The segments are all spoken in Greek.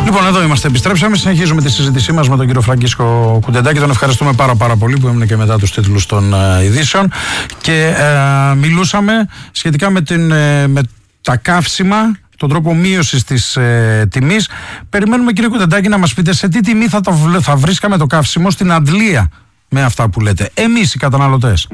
Λοιπόν, εδώ είμαστε, επιστρέψαμε. Συνεχίζουμε τη συζήτησή μας με τον κύριο Φραγκίσκο Κουντεντάκη. Τον ευχαριστούμε πάρα πολύ που έμεινε και μετά τους τίτλους των ειδήσεων. Και μιλούσαμε σχετικά με τα καύσιμα, τον τρόπο μείωσης της τιμής. Περιμένουμε, κύριε Κουντεντάκη, να μας πείτε σε τι τιμή θα βρίσκαμε το καύσιμο στην αντλία με αυτά που λέτε, εμείς οι καταναλωτές.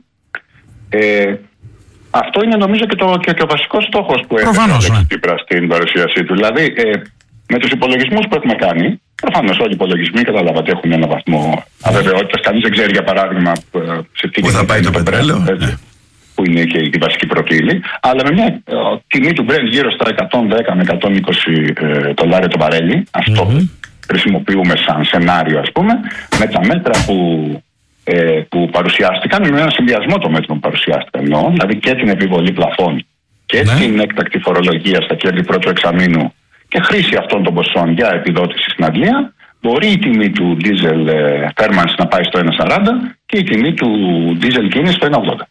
Αυτό είναι νομίζω και ο βασικός στόχος που έφερε ο Τσίπρας στην παρουσίασή του. Δηλαδή, με τους υπολογισμούς που έχουμε κάνει, προφανώς όλοι οι υπολογισμοί καταλάβατε έχουν ένα βαθμό αβεβαιότητας. Κανείς δεν ξέρει, για παράδειγμα, σε τι θα πάει το πετρέλαιο, που είναι και η βασική πρωτεΐλη, αλλά με μια τιμή του Brent γύρω στα 110 με 120 δολάρια το βαρέλι, αυτό χρησιμοποιούμε σαν σενάριο, ας πούμε, με τα μέτρα που παρουσιάστηκαν, με ένα συνδυασμό των μέτρων που παρουσιάστηκαν, δηλαδή και την επιβολή πλαφών και την έκτακτη φορολογία στα κέρδη πρώτου εξαμήνου και χρήση αυτών των ποσών για επιδότηση στην αντλία, μπορεί η τιμή του δίζελ θέρμανση να πάει στο 1,40 και η τιμή του δίζελ κίνηση στο 1,80.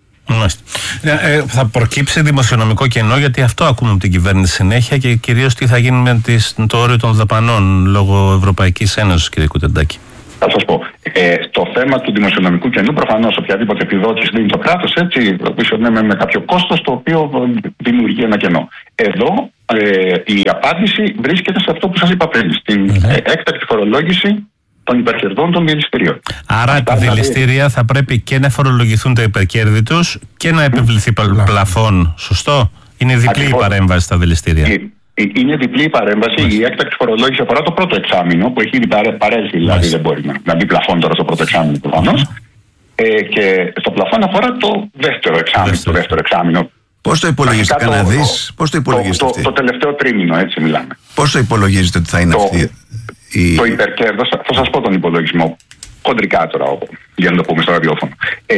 Θα προκύψει δημοσιονομικό κενό, γιατί αυτό ακούμε από την κυβέρνηση συνέχεια, και κυρίως τι θα γίνει με το όριο των δαπανών λόγω Ευρωπαϊκής Ένωσης, κύριε Κουντεντάκη. Θα σας πω. Στο θέμα του δημοσιονομικού κενού, προφανώς οποιαδήποτε επιδότηση δίνει το κράτος, έτσι, με κάποιο κόστος το οποίο δημιουργεί ένα κενό. Εδώ η απάντηση βρίσκεται σε αυτό που σας είπα πριν, στην έκτακτη φορολόγηση των υπερκερδών των δηληστηρίων. Άρα τα δηληστήρια θα πρέπει και να φορολογηθούν τα υπερκέρδη τους και να επιβληθεί πλαφόν. Σωστό? Είναι διπλή η παρέμβαση στα δηληστήρια. Είναι διπλή η παρέμβαση. Η έκτακτη φορολόγηση αφορά το πρώτο εξάμηνο, που έχει ήδη παρέλθει, δηλαδή δεν μπορεί να μπει πλαφόν τώρα στο πρώτο εξάμηνο προφανώς. Και στο πλαφόν αφορά το δεύτερο εξάμηνο. Πώς το υπολογίζετε, πώς το υπολογίζετε? Το τελευταίο τρίμηνο, έτσι μιλάμε. Πώς το υπολογίζετε ότι θα είναι αυτή το υπερκέρδος? Θα σας πω τον υπολογισμό χοντρικά τώρα, για να το πούμε στο ραδιόφωνο.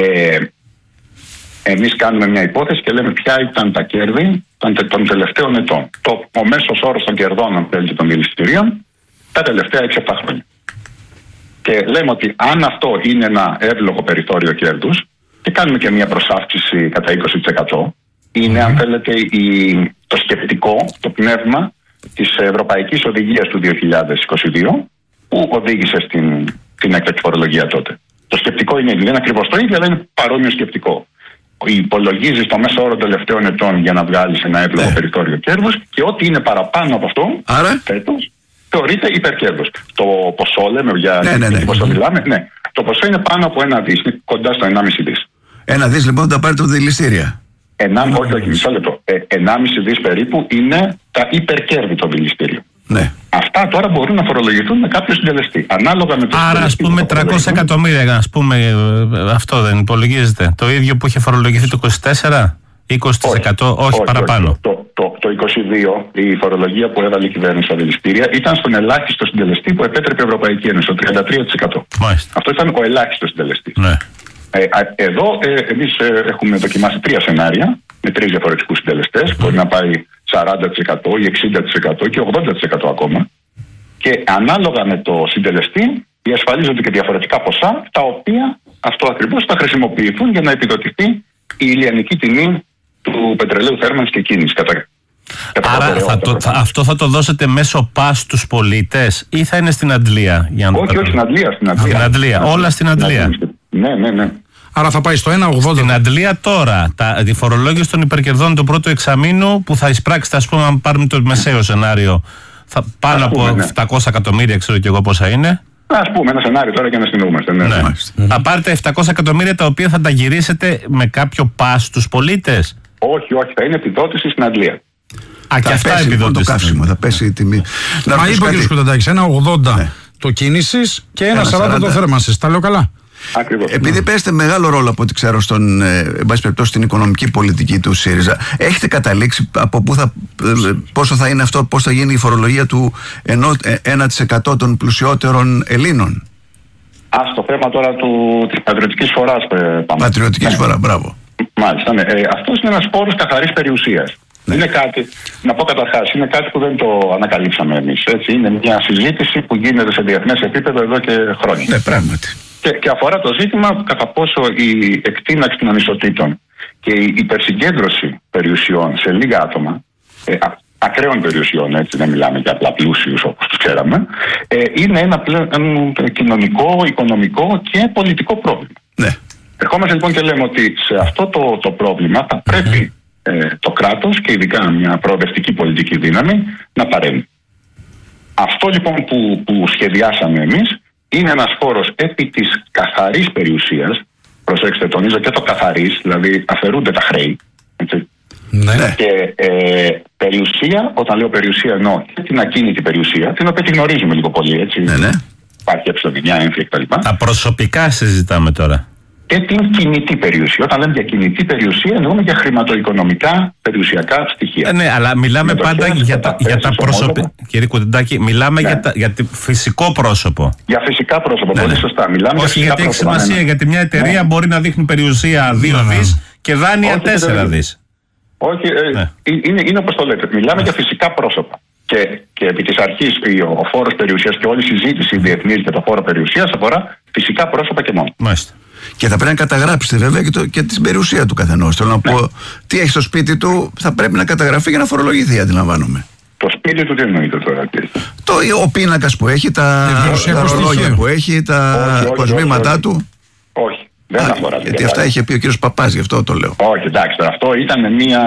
Εμείς κάνουμε μια υπόθεση και λέμε ποια ήταν τα κέρδη των τελευταίων ετών. Ο μέσος όρος των κερδών, αν θέλετε, των δηληστηρίων τα τελευταία 6-7 χρόνια. Και λέμε ότι αν αυτό είναι ένα εύλογο περιθώριο κέρδους, και κάνουμε και μια προσάυξηση κατά 20%, είναι, αν θέλετε, το σκεπτικό, το πνεύμα της Ευρωπαϊκής Οδηγίας του 2022, που οδήγησε στην έκτακτη φορολογία τότε. Το σκεπτικό είναι ακριβώς το ίδιο, αλλά είναι παρόμοιο σκεπτικό. Υπολογίζεις το μέσο όρο των τελευταίων ετών για να βγάλεις ένα εύλογο περιθώριο κέρδους, και ό,τι είναι παραπάνω από αυτό, φέτος, θεωρείται υπερκέρδος. Το ποσό, λέμε για ποσό μιλάμε, το ποσό είναι πάνω από 1 δις, κοντά στο 1,5 δις. 1 δις λοιπόν τα πάρετε από δηληστήρια? Όχι, μισό λεπτό. 1,5 δις περίπου είναι τα υπερκέρδη των δηληστήριων. Ναι. Αυτά τώρα μπορούν να φορολογηθούν με κάποιο συντελεστή. Ανάλογα με το άρα, ας πούμε, 300 εκατομμύρια, ας πούμε, αυτό δεν υπολογίζεται? Το ίδιο που είχε φορολογηθεί το 24, 20%, όχι παραπάνω. Το 22, η φορολογία που έβαλε η κυβέρνηση στα δηληστήρια ήταν στον ελάχιστο συντελεστή που επέτρεπε η Ευρωπαϊκή Ένωση, το 33%. Μάλιστα. Αυτό ήταν ο ελάχιστος συντελεστής. Ναι. Εδώ εμείς έχουμε δοκιμάσει 3 σενάρια με 3 διαφορετικούς συντελεστές. Μπορεί να πάει 40% ή 60% και 80% ακόμα. Και ανάλογα με το συντελεστή διασφαλίζονται και διαφορετικά ποσά, τα οποία αυτό ακριβώς θα χρησιμοποιηθούν για να επιδοτηθεί η ηλιανική τιμή του πετρελαίου θέρμανσης και κίνησης. Άρα αυτό θα το δώσετε μέσω ΠΑΣ στους πολίτες ή θα είναι στην αντλία? Όχι, στην αντλία. Όλα στην αντλία. Ναι. Άρα θα πάει στο 1,80. Στην αντλία τώρα, τη φορολόγηση των υπερκερδών του πρώτου εξαμήνου που θα εισπράξετε, ας πούμε, αν πάρουμε το μεσαίο σενάριο, πάνω από 700 εκατομμύρια, ξέρω και εγώ πόσα είναι. Ας πούμε ένα σενάριο τώρα και να συνεννοούμαστε. Θα πάρετε 700 εκατομμύρια τα οποία θα τα γυρίσετε με κάποιο ΠΑΣ στους πολίτες? Όχι, θα είναι επιδότηση στην αντλία. Και αυτά επιδότηση. Το καύσιμο, θα πέσει η τιμή. Μα είπε ο κ. Κουντεντάκης, 1,80 το κίνησης και 1,40 το θέρμανσης. Τα λέω καλά? Ακριβώς. Επειδή παίζετε μεγάλο ρόλο, από ό,τι ξέρω, στην οικονομική πολιτική του ΣΥΡΙΖΑ, έχετε καταλήξει από πόσο θα είναι αυτό, πώς θα γίνει η φορολογία του 1% των πλουσιότερων Ελλήνων? Στο θέμα τώρα της πατριωτικής φοράς. Πατριωτικής φορά, μπράβο. Μάλιστα, ναι. Αυτός είναι ένας φόρος καθαρής περιουσίας. Ναι. Είναι κάτι, να πω καταρχάς, είναι κάτι που δεν το ανακαλύψαμε εμείς. Έτσι. Είναι μια συζήτηση που γίνεται σε διεθνές επίπεδο εδώ και χρόνια. Ναι, πράγματι. Και αφορά το ζήτημα κατά πόσο η εκτείναξη των ανισοτήτων και η υπερσυγκέντρωση περιουσιών σε λίγα άτομα, ακραίων περιουσιών, έτσι, δεν μιλάμε για απλά πλούσιους όπως τους ξέραμε, είναι ένα κοινωνικό, οικονομικό και πολιτικό πρόβλημα. Ναι. Ερχόμαστε λοιπόν και λέμε ότι σε αυτό το πρόβλημα θα πρέπει το κράτος και ειδικά μια προοδευτική πολιτική δύναμη να παρέμβει. Αυτό λοιπόν που σχεδιάσαμε εμείς είναι ένας φόρος επί της καθαρής περιουσίας. Προσέξτε, τονίζω και το καθαρής, δηλαδή αφαιρούνται τα χρέη. Έτσι. Ναι. Και περιουσία, όταν λέω περιουσία εννοώ και την ακίνητη περιουσία, την οποία τη γνωρίζουμε λίγο πολύ, έτσι. Ναι. Υπάρχει εψοδυνιά, έμφυα κτλ. Τα προσωπικά συζητάμε τώρα. Και την κινητή περιουσία. Όταν λέμε για κινητή περιουσία, εννοούμε για χρηματοοικονομικά περιουσιακά στοιχεία. Ναι, αλλά μιλάμε πάντα για τα προσωπικά. Κύριε Κουντεντάκη, μιλάμε για το φυσικό πρόσωπο. Για φυσικά πρόσωπα, πολύ σωστά. Μιλάμε όχι, γιατί έχει σημασία, γιατί μια εταιρεία μπορεί να δείχνει περιουσία 2 δις και δάνεια 4 δις. Όχι, είναι όπως το λέτε. Μιλάμε για φυσικά πρόσωπα. Και επί της αρχής ο φόρος περιουσίας και όλη η συζήτηση διεθνής για το φόρο περιουσίας αφορά φυσικά πρόσωπα και μόνο. Μάλιστα. Και θα πρέπει να καταγράψετε βέβαια και την περιουσία του καθενός. Θέλω να πω, τι έχει στο σπίτι του θα πρέπει να καταγραφεί για να φορολογηθεί, αντιλαμβάνομαι. Το σπίτι του τι εννοείται τώρα, κύριε? Ο πίνακας που έχει, τα ρολόγια που έχει, τα κοσμήματά του. Όχι. Δεν αφορά. Γιατί αυτά είχε πει ο κύριος Παπάς, γι' αυτό το λέω. Όχι, εντάξει, αυτό ήταν μια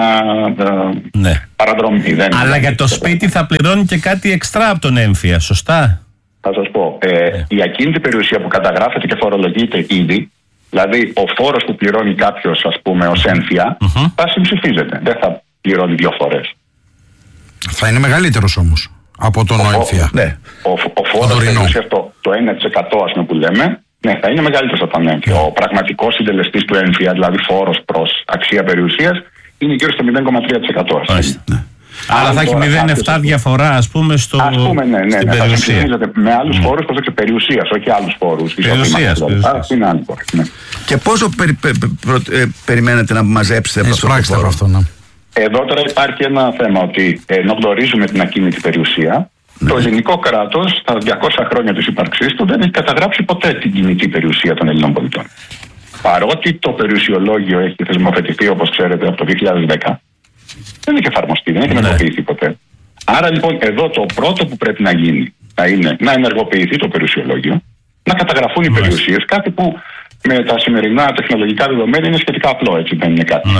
παραδρομή. Αλλά για το σπίτι θα πληρώνει και κάτι εξτρά από τον έμφυα, σωστά? Θα σας πω. Η ακίνητη περιουσία που καταγράφεται και φορολογείται ήδη, δηλαδή ο φόρος που πληρώνει κάποιος, ας πούμε, ως έμφυα, θα συμψηφίζεται. Δεν θα πληρώνει 2 φορές. Θα είναι μεγαλύτερος όμως από τον έμφυα. Ναι. Ο φόρος περιουσίας, το 1% ας πούμε που λέμε, ναι, θα είναι μεγαλύτερος από τον έμφυα. Ο πραγματικός συντελεστής του έμφυα, δηλαδή φόρος προς αξία περιουσίας, είναι γύρω στο 0,3%. Άρα θα έχει 0,7 διαφορά, ας πούμε, στην περιουσία. Με άλλους φόρους, περιουσίας, όχι άλλους φόρους. Περιουσίας. Είναι άλλοι φόροι. Και πόσο περιμένετε να μαζέψετε από αυτό? Εδώ τώρα υπάρχει ένα θέμα ότι ενώ γνωρίζουμε την ακίνητη περιουσία, το ελληνικό κράτος στα 200 χρόνια της ύπαρξής του δεν έχει καταγράψει ποτέ την κινητή περιουσία των Ελλήνων πολιτών. Παρότι το περιουσιολόγιο έχει θεσμοθετηθεί, όπως ξέρετε, από το 2010, δεν έχει εφαρμοστεί, δεν έχει ενεργοποιηθεί ποτέ. Άρα λοιπόν εδώ το πρώτο που πρέπει να γίνει θα είναι να ενεργοποιηθεί το περιουσιολόγιο, να καταγραφούν οι περιουσίες, κάτι που με τα σημερινά τεχνολογικά δεδομένα είναι σχετικά απλό, έτσι, δεν είναι κάτι.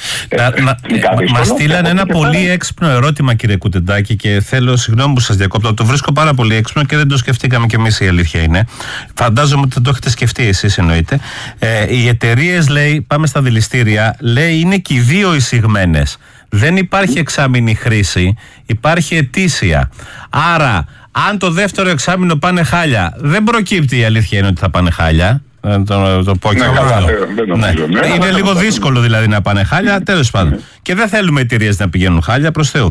Μας στείλανε ένα πολύ έξυπνο ερώτημα, κύριε Κουντεντάκη, και θέλω, συγγνώμη που σας διακόπτω, το βρίσκω πάρα πολύ έξυπνο και δεν το σκεφτήκαμε κι εμείς, η αλήθεια είναι. Φαντάζομαι ότι θα το έχετε σκεφτεί εσείς, εννοείται. Οι εταιρείες, λέει, πάμε στα δηληστήρια, λέει, είναι και οι 2 εισηγμένες. Δεν υπάρχει εξάμηνη χρήση, υπάρχει ετήσια. Άρα, αν το δεύτερο εξάμηνο πάνε χάλια, δεν προκύπτει, η αλήθεια είναι ότι θα πάνε χάλια. Το πω και είναι λίγο δύσκολο δηλαδή να πάνε χάλια, τέλος πάντων. Και δεν θέλουμε εταιρείες να πηγαίνουν χάλια, προς Θεού.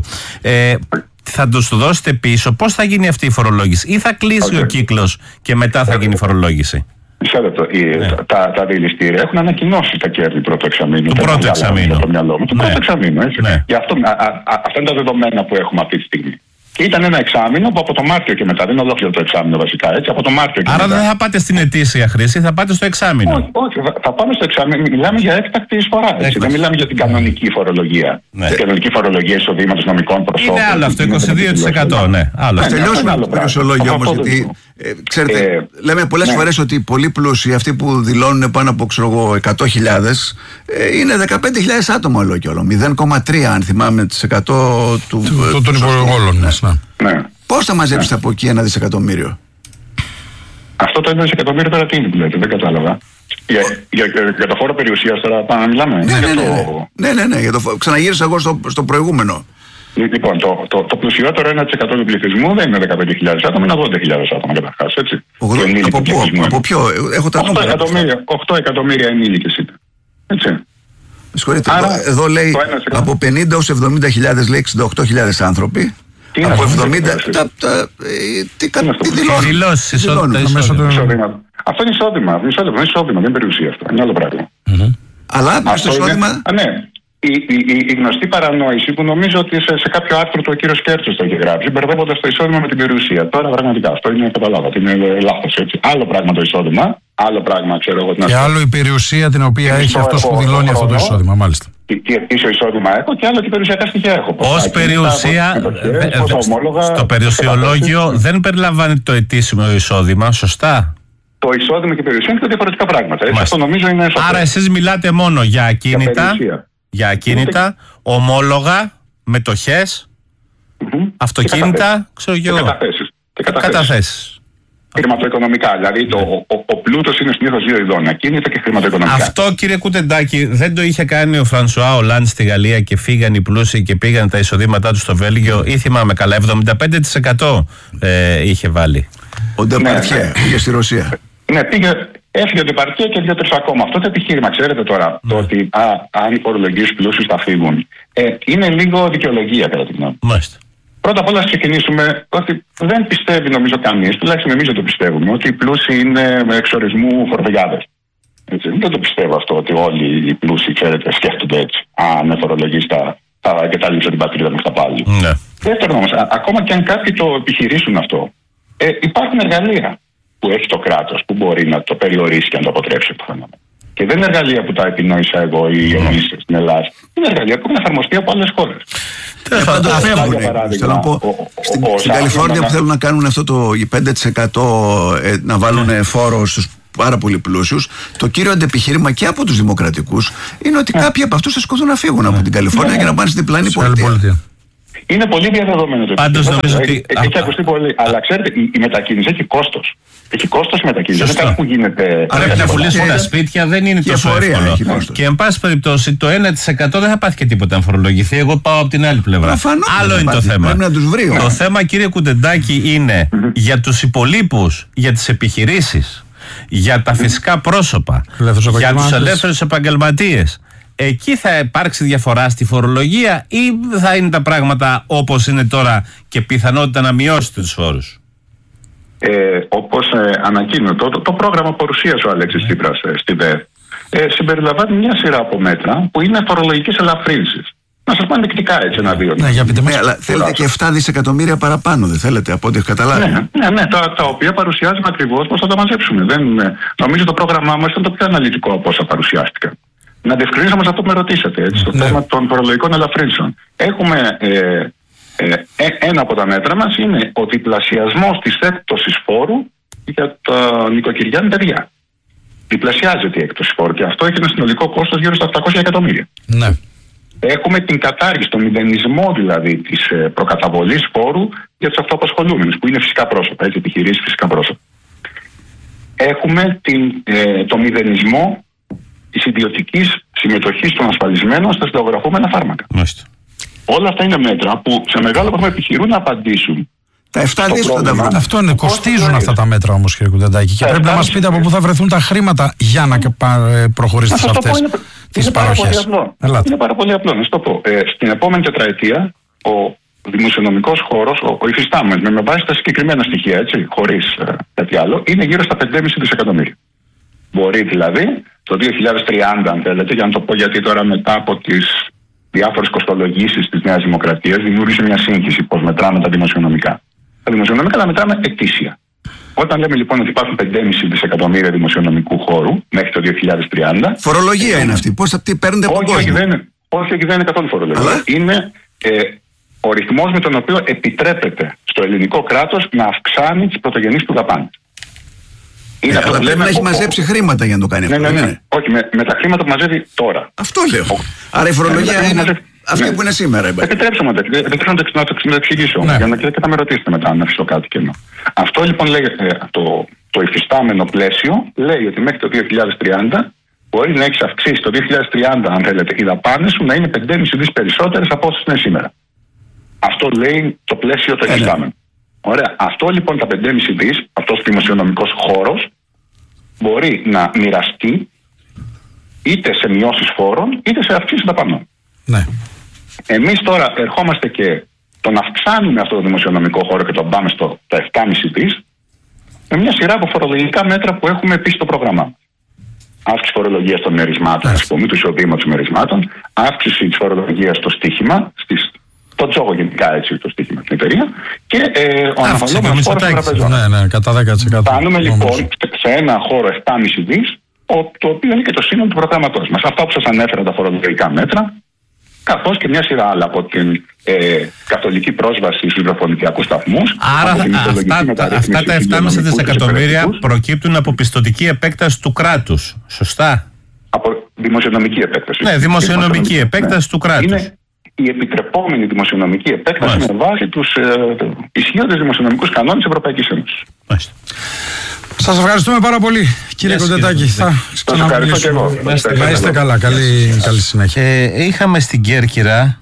Θα τους το δώσετε πίσω, πώς θα γίνει αυτή η φορολόγηση, ή θα κλείσει ο κύκλος και μετά θα γίνει η φορολόγηση? Μισό λεπτό. Τα δηληστήρια έχουν ανακοινώσει τα κέρδη πρώτο εξαμήνου. Το πρώτο εξαμήνου. Το πρώτο εξαμήνου, έτσι. Γι' αυτό αυτά είναι τα δεδομένα που έχουμε αυτή τη στιγμή. Και ήταν ένα εξάμηνο που από το Μάρτιο και μετά, δεν είναι ολόκληρο το εξάμηνο βασικά, έτσι, από το Μάρτιο και μετά. Άρα δεν θα πάτε στην ετήσια χρήση, θα πάτε στο εξάμηνο. Όχι, θα πάμε στο εξάμηνο. Μιλάμε για έκτακτη εισφορά. Δεν μιλάμε για την κανονική φορολογία. Την κανονική φορολογία εισοδήματος νομικών προσώπων. Είναι άλλο αυτό, 22%. Ναι, άλλο. Τελειώσουμε το περιουσιολόγιο όμως, γιατί ξέρετε, λέμε πολλές φορές ότι οι πολύ πλούσιοι, αυτοί που δηλώνουν πάνω από 100.000, είναι 15.000 άτομα όλο και όλο. 0,3 αν θυμάμαι τις 100 των υπολογόλων. Ναι. Πώς θα μαζέψετε από εκεί 1 δισεκατομμύριο? Αυτό το 1 δισεκατομμύριο τώρα τι είναι που λέτε, δεν κατάλαβα. Για το φόρο περιουσίας τώρα πάμε να μιλάμε. Ναι. Ξαναγύρισα εγώ στο προηγούμενο. Λοιπόν, το πλουσιότερο 1% του πληθυσμού δεν είναι 15.000 άτομα, είναι 80.000 άτομα καταρχάς, έτσι. Από ποιο? Έχω τα νούμερα. 8 εκατομμύρια ενήλικες ήταν. Έτσι. Συγχωρείτε, εδώ λέει από 50 ως 70.000, λέει 68.000 άνθρωποι. Από 70. Τι δηλώσεις? Αυτό είναι εισόδημα. Είναι εισόδημα, δεν περιουσία αυτό. Είναι άλλο πράγμα. Αλλά στο εισόδημα. Ναι. Η γνωστή παρανόηση που νομίζω ότι σε κάποιο άρθρο του ο κύριος Κέρτσος το έχει γράψει, μπερδεύοντας το εισόδημα με την περιουσία. Τώρα πραγματικά αυτό είναι, καταλάβατε, είναι λάθος, έτσι. Άλλο πράγμα το εισόδημα, άλλο πράγμα, ξέρω εγώ. Και άλλο η περιουσία την οποία έχει αυτός που δηλώνει αυτό το εισόδημα, μάλιστα. τι ετήσιο εισόδημα έχω και άλλο τι περιουσιακά στοιχεία έχω. Ως περιουσία, στο περιουσιολόγιο δεν περιλαμβάνει το ετήσιο εισόδημα, σωστά? Το εισόδημα και η περιουσία είναι διαφορετικά πράγματα. Έτσι, αυτό νομίζω είναι σωστό. Άρα εσείς μιλάτε μόνο για ακίνητα, ομόλογα, μετοχές, αυτοκίνητα, ξέρω και εγώ. Καταθέσεις. Χρηματοοικονομικά. Δηλαδή ο πλούτος είναι συνήθως δύο ειδών, ακίνητα και χρηματοοικονομικά. Αυτό, κύριε Κουτεντάκη, δεν το είχε κάνει ο Φρανσουά Ολάντ στη Γαλλία και φύγαν οι πλούσιοι και πήγαν τα εισοδήματά του στο Βέλγιο, ή θυμάμαι καλά, 75% είχε βάλει. Ο Ντεπαρτιέ πήγε στη Ρωσία. Ναι, έφυγε ο Ντεπαρτιέ και 2-3 ακόμα. Αυτό το επιχείρημα, ξέρετε τώρα, το ότι αν οι φορολογικοί πλούσιοι θα φύγουν, είναι λίγο δικαιολογία κατά τη γνώμη μου. Πρώτα απ' όλα, ξεκινήσουμε ότι δεν πιστεύει, νομίζω, κανείς, τουλάχιστον εμείς δεν το πιστεύουμε, ότι οι πλούσιοι είναι με εξορισμού φορολογιάδες. Δεν το πιστεύω αυτό, ότι όλοι οι πλούσιοι, ξέρετε, σκέφτονται έτσι. Αν φορολογείς θα εγκαταλείψω την πατρίδα μου στα πάλι. Ναι. Δεύτερον όμως, ακόμα και αν κάποιοι το επιχειρήσουν αυτό, υπάρχουν εργαλεία που έχει το κράτος που μπορεί να το περιορίσει και να το αποτρέψει το φαινόμενο. Και δεν είναι εργαλεία που τα επινόησα εγώ ή εμείς στην Ελλάδα. Είναι εργαλεία που έχουν εφαρμοστεί από άλλες χώρες. Θέλω να πω, στην Καλιφόρνια που θέλουν να κάνουν αυτό το 5% να βάλουν φόρο στους πάρα πολύ πλούσιους, το κύριο αντεπιχείρημα και από τους δημοκρατικούς είναι ότι κάποιοι από αυτούς θα σκοτούν να φύγουν από την Καλιφόρνια και να πάνε στην διπλανή πολιτεία. Είναι πολύ διαδεδομένο το επίπεδο. Έχει ακουστεί πολύ. Αλλά ξέρετε, η μετακίνηση έχει κόστος. Έχει κόστος η μετακίνηση. Δεν είναι κάτι που γίνεται. Πρέπει να πουλήσουν τα σπίτια, δεν είναι τόσο εύκολο. Και εν πάση περιπτώσει, το 1% δεν θα πάθει και τίποτα αν φορολογηθεί. Εγώ πάω από την άλλη πλευρά. Άλλο είναι το θέμα. Πρέπει να τους βρει. Το θέμα, κύριε Κουτεντάκη, είναι για τους υπολείπους, για τις επιχειρήσεις, για τα φυσικά πρόσωπα, για τους ελεύθερους επαγγελματίες. Εκεί θα υπάρξει διαφορά στη φορολογία ή θα είναι τα πράγματα όπως είναι τώρα και πιθανότητα να μειώσετε τους φόρους? Όπως ανακοίνω, το πρόγραμμα παρουσίασε ο Αλέξης Τσίπρας στη ΔΕ συμπεριλαμβάνει μια σειρά από μέτρα που είναι φορολογικής ελαφρύνσης. Να σας πω ενδεικτικά έτσι ένα-δύο. Ναι, αλλά θέλετε και 7 δισεκατομμύρια παραπάνω, δεν θέλετε, από ό,τι έχω καταλάβει. Ναι, τα οποία παρουσιάζουμε ακριβώς πώς θα τα μαζέψουμε. Νομίζω το πρόγραμμά μας ήταν το πιο αναλυτικό από όσα παρουσιάστηκαν. Να διευκρινίσω όμως αυτό που με ρωτήσατε, έτσι, το θέμα των φορολογικών ελαφρύνσεων. Έχουμε ένα από τα μέτρα μας είναι ο διπλασιασμός της έκπτωσης φόρου για τα νοικοκυριά με παιδιά. Διπλασιάζεται η έκπτωση φόρου και αυτό έχει ένα συνολικό κόστος γύρω στα 800 εκατομμύρια. Ναι. Έχουμε την κατάργηση, τον μηδενισμό δηλαδή της προκαταβολής φόρου για τους αυτοαπασχολούμενους, που είναι φυσικά πρόσωπα, έτσι, επιχειρήσεις φυσικά πρόσωπα. Έχουμε το μηδενισμό της ιδιωτικής συμμετοχής των ασφαλισμένων στα συνταγογραφούμενα φάρμακα. Μάλιστα. Όλα αυτά είναι μέτρα που σε μεγάλο βαθμό επιχειρούν να απαντήσουν. Τα 7 δις θα τα βρουν. Αυτό είναι, κοστίζουν αυτά τα μέτρα όμως, κύριε Κουτεντάκη. Και πρέπει να μας πείτε από πού θα βρεθούν τα χρήματα για να προχωρήσετε σε αυτές τις παροχές. Είναι πάρα πολύ απλό, να σας το πω. Στην επόμενη τετραετία ο δημοσιονομικός χώρος, ο υφιστάμενος, με βάση τα συγκεκριμένα στοιχεία, έτσι, χωρίς κάτι άλλο, είναι γύρω στα 5,5 δισεκατομμύρια. Μπορεί δηλαδή το 2030, αν θέλετε, για να το πω γιατί τώρα μετά από τις διάφορες κοστολογήσεις της Νέας Δημοκρατίας δημιούργησε μια σύγχυση πώς μετράμε τα δημοσιονομικά. Τα δημοσιονομικά τα μετράμε ετήσια. Όταν λέμε λοιπόν ότι υπάρχουν 5,5 δισεκατομμύρια δημοσιονομικού χώρου μέχρι το 2030. Φορολογία είναι αυτή. Πώς τι παίρνετε από τον κόσμο? Όχι, δεν είναι καθόλου φορολογία. Αλλά είναι ο ρυθμός με τον οποίο επιτρέπεται στο ελληνικό κράτος να αυξάνει τις πρωτογενείς του δαπάνες. Αλλά πρέπει να έχει μαζέψει χρήματα για να το κάνει αυτό. Ναι. Όχι, με τα χρήματα που μαζεύει τώρα. Αυτό λέω. Άρα η φορολογία είναι αυτή που είναι σήμερα. Επιτρέψτε μου να το εξηγήσω. Για να και θα με ρωτήσετε μετά, αν αφήσω κάτι κενό. Αυτό λοιπόν λέει το υφιστάμενο πλαίσιο, λέει ότι μέχρι το 2030 μπορεί να έχει αυξήσει το 2030, αν θέλετε, οι δαπάνες σου να είναι 5,5 δις περισσότερες από όσες είναι σήμερα. Αυτό λέει το πλαίσιο το υφιστάμενο. Ωραία. Αυτό λοιπόν τα 5,5 δις, αυτός ο δημοσιονομικός χώρος, μπορεί να μοιραστεί είτε σε μειώσεις φόρων είτε σε αυξήσεις δαπανών. Ναι. Εμείς τώρα ερχόμαστε και τον αυξάνουμε αυτό το δημοσιονομικό χώρο και τον πάμε στο 7,5 δις με μια σειρά από φορολογικά μέτρα που έχουμε επίσης στο πρόγραμμά. Αύξηση φορολογίας των μερισμάτων, ας πούμε, του εισοδήματος μερισμάτων, αύξηση της φορολογίας στο στοίχημα, το τζόγο γενικά, έτσι, το στοίχημα στην εταιρεία και ο αναφανόμενος φόρος των τραπεζών. Ναι, κατά 10%. Φτάνουμε λοιπόν σε ένα χώρο 7,5 δις το οποίο είναι και το σύνολο του προγράμματός μας. Αυτά που σας ανέφερα, τα φορολογικά μέτρα, καθώς και μια σειρά άλλα, από την καθολική πρόσβαση στους υδροφωνικιακούς σταθμούς. Άρα αυτά τα 7,5 δισεκατομμύρια προκύπτουν από πιστωτική επέκταση του κράτους. Σωστά. Από δημοσιονομική επέκταση. Ναι, δημοσιονομική επέκταση του κράτους. Είναι η επιτρεπόμενη δημοσιονομική επέκταση με βάση τους ισχύοντες δημοσιονομικούς κανόνες της Ευρωπαϊκής Ένωσης. Σας ευχαριστούμε πάρα πολύ, κύριε Κοντετάκη. Θα ευχαριστώ και εγώ. Να είστε καλά. Καλή συνέχεια. Είχαμε στην Κέρκυρα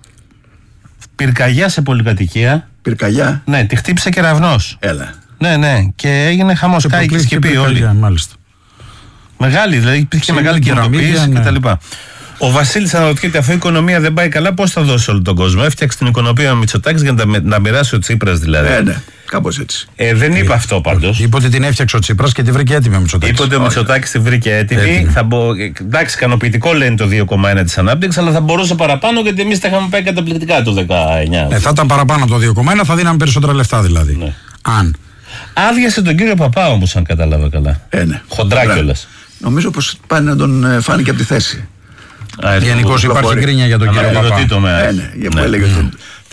πυρκαγιά σε πολυκατοικία. Πυρκαγιά. Ναι, τη χτύπησε κεραυνός. Έλα. Ναι, και έγινε χαμός. Κάηκε σκεπή όλοι. Μάλιστα. Μεγάλη, δηλαδή υπήρχε μεγάλη κινητοποίηση κτλ. Ο Βασίλης αναρωτιέται, αφού η οικονομία δεν πάει καλά, πώς θα δώσει όλο τον κόσμο? Έφτιαξε την οικονομία με Μητσοτάκης για να μοιράσει ο Τσίπρας δηλαδή. Ναι, κάπως έτσι. Δεν είπε αυτό πάντως. Είπε ότι την έφτιαξε ο Τσίπρας και τη βρήκε έτοιμη ο Μητσοτάκης. Είπε ότι ο Μητσοτάκης τη βρήκε έτοιμη. Εντάξει, ικανοποιητικό λένε το 2,1 της ανάπτυξης, αλλά θα μπορούσε παραπάνω, γιατί εμείς τα είχαμε πάει καταπληκτικά το 19. Θα ήταν παραπάνω από το 2,1, θα δίναμε περισσότερα λεφτά δηλαδή. Ναι. Αν. Άδειασε τον κύριο Παπά όμως, αν κατάλαβα καλά. Ναι. Χοντρά κιόλας. Νομίζω πως πάνε να τον φάνηκε από τη θέση. Γενικώς υπάρχει γκρίνια για τον κύριο Παπά. Ναι, που έλεγε ότι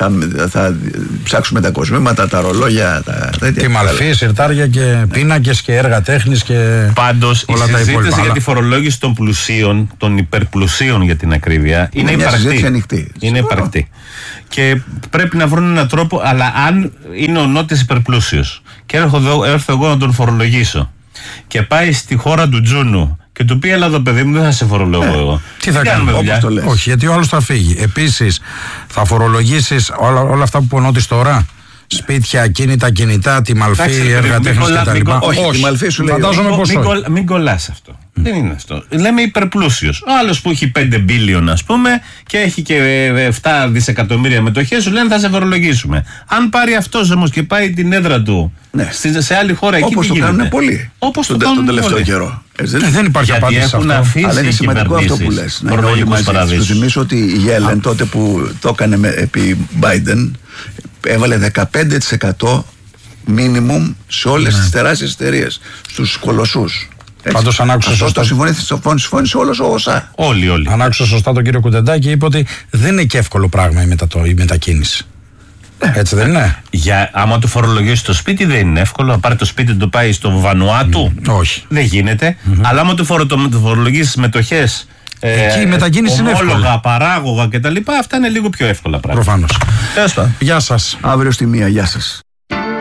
θα ψάξουμε τα κοσμήματα, τα ρολόγια, τα τέτοια. Και μαλφή, συρτάρια και πίνακες και έργα τέχνης και πάντως όλα τα η υπόλοιπα. συζήτηση για τη φορολόγηση των πλουσίων, των υπερπλουσίων για την ακρίβεια, είναι υπαρκτή. Είναι υπαρκτή. Και πρέπει να βρουν έναν τρόπο, αλλά αν είναι ο Νότης υπερπλούσιος και έρθω εγώ να τον φορολογήσω και πάει στη χώρα του Τζούνου και του πει, έλα εδώ παιδί μου, δεν θα σε φορολογώ εγώ. Τι θα κάνουμε, όπως το λες? Όχι, γιατί ο άλλος θα φύγει. Επίσης, θα φορολογήσεις όλα αυτά που πονώτης τώρα. Σπίτια, ακίνητα, κινητά, τη μαλφή, έργα τέχνης κτλ. Όχι, τη μαλφή σου λέει. Φαντάζομαι πως όχι. Μην κολλάς αυτό. Δεν είναι αυτό. Λέμε υπερπλούσιος. Ο άλλος που έχει 5 μπίλιον, ας πούμε, και έχει και 7 δισεκατομμύρια μετοχές, σου λένε θα σε φορολογήσουμε. Αν πάρει αυτός όμως και πάει την έδρα του σε άλλη χώρα, εκεί όπως το κάνουν πολλοί. Όπως το τον τελευταίο καιρό. Δεν υπάρχει απάντηση σε αυτό. Αλλά είναι σημαντικό αυτό που λες. Να είναι όλοι μαζί. Σου θυμίσω ότι η Γέλεν τότε που το έκανε επί Biden έβαλε 15% minimum σε όλες τις τεράστιες εταιρείες, στους κολοσσούς. Πάντως αν άκουσα σωστά. Αυτό συμφώνησε όλος ο ΩΣΑ. Όλοι. Αν άκουσα σωστά τον κύριο Κουντεντάκη, είπε ότι δεν είναι και εύκολο πράγμα η μετακίνηση. Έτσι δεν είναι? Άμα το φορολογήσει το σπίτι δεν είναι εύκολο. Να πάρει το σπίτι να το πάει στο Βανουάτου. Όχι. Δεν γίνεται. Αλλά άμα το φορολογήσει μετοχές, εκεί η μετακίνηση είναι εύκολη. Ομόλογα, παράγωγα κτλ. Αυτά είναι λίγο πιο εύκολα πράγματα. Προφανώς. Γεια σας. Αύριο στη 1. Γεια σας.